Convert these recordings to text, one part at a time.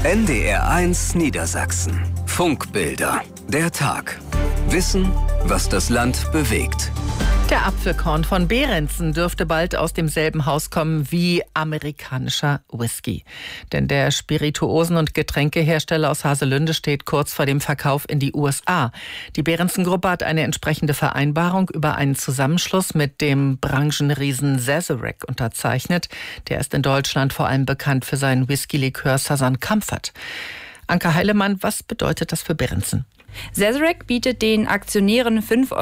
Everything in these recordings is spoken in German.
NDR1 Niedersachsen. Funkbilder. Der Tag. Wissen, was das Land bewegt. Der Apfelkorn von Behrensen dürfte bald aus demselben Haus kommen wie amerikanischer Whisky. Denn der Spirituosen- und Getränkehersteller aus Haselünde steht kurz vor dem Verkauf in die USA. Die Behrensen-Gruppe hat eine entsprechende Vereinbarung über einen Zusammenschluss mit dem Branchenriesen Sazerac unterzeichnet. Der ist in Deutschland vor allem bekannt für seinen Whisky-Likör Southern Comfort. Anke Heilemann, was bedeutet das für Behrensen? Sazerac bietet den Aktionären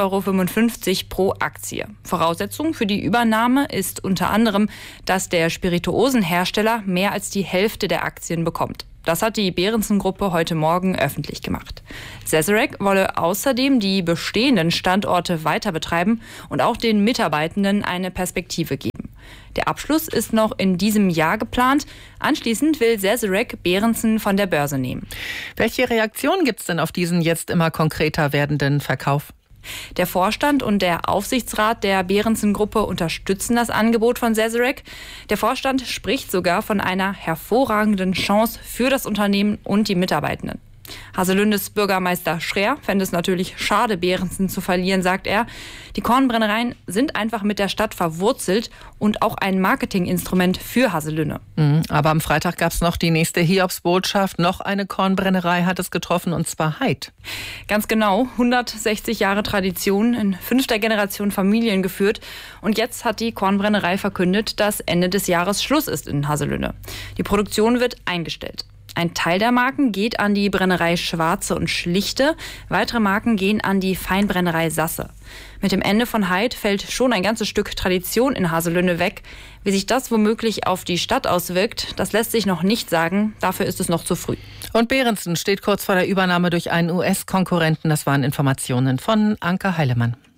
5,55 € pro Aktie. Voraussetzung für die Übernahme ist unter anderem, dass der Spirituosenhersteller mehr als die Hälfte der Aktien bekommt. Das hat die Behrensen-Gruppe heute Morgen öffentlich gemacht. Sazerac wolle außerdem die bestehenden Standorte weiter betreiben und auch den Mitarbeitenden eine Perspektive geben. Der Abschluss ist noch in diesem Jahr geplant. Anschließend will Sazerac Behrensen von der Börse nehmen. Welche Reaktion gibt es denn auf diesen jetzt immer konkreter werdenden Verkauf? Der Vorstand und der Aufsichtsrat der Behrensen-Gruppe unterstützen das Angebot von Sazerac. Der Vorstand spricht sogar von einer hervorragenden Chance für das Unternehmen und die Mitarbeitenden. Haselündes Bürgermeister Schreer fände es natürlich schade, Behrensen zu verlieren, sagt er. Die Kornbrennereien sind einfach mit der Stadt verwurzelt und auch ein Marketinginstrument für Haselünne. Aber am Freitag gab es noch die nächste Hiobsbotschaft. Noch eine Kornbrennerei hat es getroffen, und zwar Heid. Ganz genau, 160 Jahre Tradition, in 5. Generation Familien geführt. Und jetzt hat die Kornbrennerei verkündet, dass Ende des Jahres Schluss ist in Haselünne. Die Produktion wird eingestellt. Ein Teil der Marken geht an die Brennerei Schwarze und Schlichte. Weitere Marken gehen an die Feinbrennerei Sasse. Mit dem Ende von Heid fällt schon ein ganzes Stück Tradition in Haselünne weg. Wie sich das womöglich auf die Stadt auswirkt, das lässt sich noch nicht sagen. Dafür ist es noch zu früh. Und Behrensen steht kurz vor der Übernahme durch einen US-Konkurrenten. Das waren Informationen von Anke Heilemann.